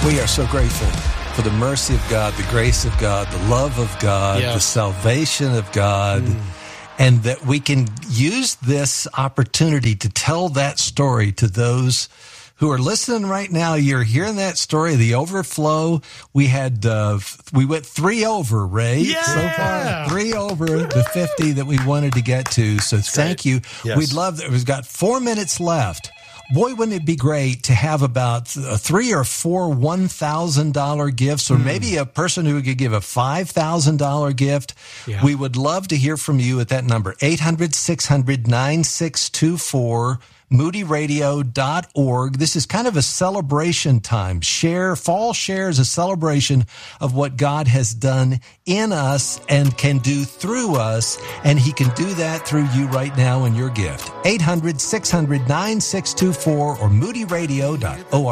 We are so grateful for the mercy of God, the grace of God, the love of God, the salvation of God, and that we can use this opportunity to tell that story to those who are listening right now. You're hearing that story, the overflow. We had, we went 3 over, Ray. Yeah! So far, 3 over the 50 that we wanted to get to. So thank you. Yes. We'd love that. We've got 4 minutes left. Boy, wouldn't it be great to have about 3 or 4 $1,000 gifts, or maybe a person who could give a $5,000 gift. Yeah. We would love to hear from you at that number, 800-600-9624. moodyradio.org. This is kind of a celebration time. Fall Share is a celebration of what God has done in us and can do through us, and He can do that through you right now in your gift. 800-600-9624 or moodyradio.org.